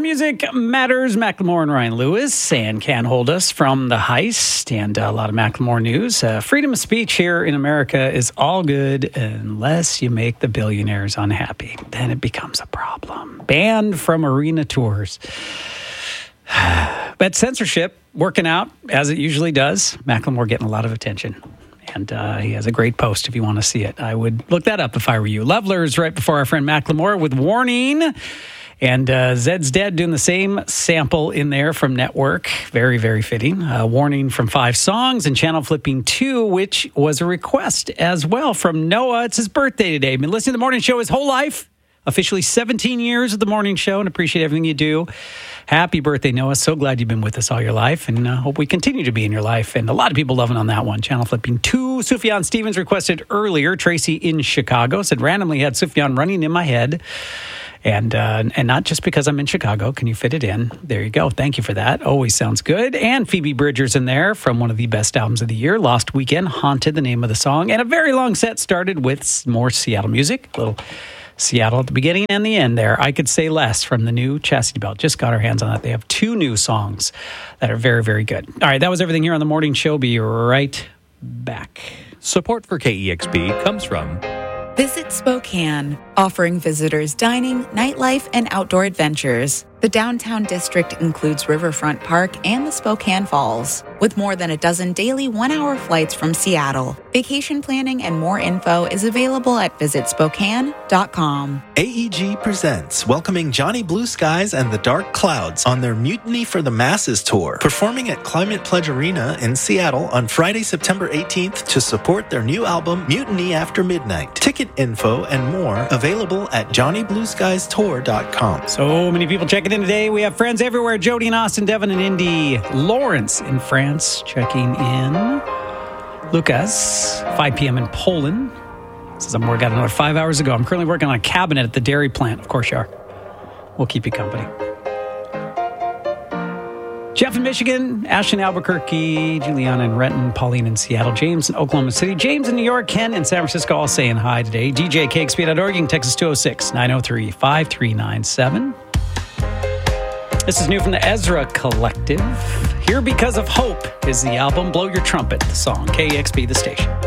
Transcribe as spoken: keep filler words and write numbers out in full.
music matters. Macklemore and Ryan Lewis, and Can't Hold Us from The Heist, and a lot of Macklemore news. Uh, freedom of speech here in America is all good unless you make the billionaires unhappy. Then it becomes a problem. Banned from arena tours. But censorship working out as it usually does. Macklemore getting a lot of attention. And uh, he has a great post if you want to see it. I would look that up if I were you. Levelers right before our friend Macklemore with Warning. And uh, Zed's Dead doing the same sample in there from Network. Very, very fitting. Uh, Warning from Five Songs and Channel Flipping two, which was a request as well from Noah. It's his birthday today. Been listening to the morning show his whole life. Officially seventeen years of the morning show, and appreciate everything you do. Happy birthday, Noah. So glad you've been with us all your life, and uh, hope we continue to be in your life. And a lot of people loving on that one. Channel Flipping two. Sufjan Stevens requested earlier. Tracy in Chicago said, randomly had Sufjan running in my head. And uh, and not just because I'm in Chicago. Can you fit it in? There you go. Thank you for that. Always sounds good. And Phoebe Bridgers in there from one of the best albums of the year, Lost Weekend, Haunted, the name of the song. And a very long set started with more Seattle music. A little Seattle at the beginning and the end there. I Could Say Less from the new Chastity Belt. Just got our hands on that. They have two new songs that are very, very good. All right, that was everything here on the morning show. Be right back. Support for K E X P comes from Visit Spokane, offering visitors dining, nightlife, and outdoor adventures. The downtown district includes Riverfront Park and the Spokane Falls, with more than a dozen daily one-hour flights from Seattle. Vacation planning and more info is available at visit spokane dot com. A E G presents welcoming Johnny Blue Skies and the Dark Clouds on their Mutiny for the Masses tour, performing at Climate Pledge Arena in Seattle on Friday, September eighteenth to support their new album, Mutiny After Midnight. Ticket info and more available at johnny blue skies tour dot com. So many people checking in today. We have friends everywhere. Jody in Austin, Devin in Indy, Lawrence in France checking in. Lucas, five p.m. in Poland. Says I'm working on another five hours ago. I'm currently working on a cabinet at the dairy plant. Of course you are. We'll keep you company. Jeff in Michigan, Ashton, Albuquerque, Juliana in Renton, Pauline in Seattle, James in Oklahoma City, James in New York, Ken in San Francisco, all saying hi today. D J K X P dot org, you can text us two oh six, nine oh three, five three nine seven. This is new from the Ezra Collective. Here Because of Hope is the album. Blow Your Trumpet, the song. K E X P, the station.